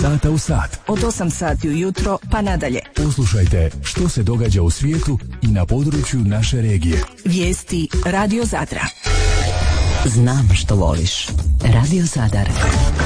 sata u sat. Od 8 sati ujutro pa nadalje. Poslušajte što se događa u svijetu i na području naše regije. Vijesti Radio Zadra. Znam što voliš. Radio Zadar.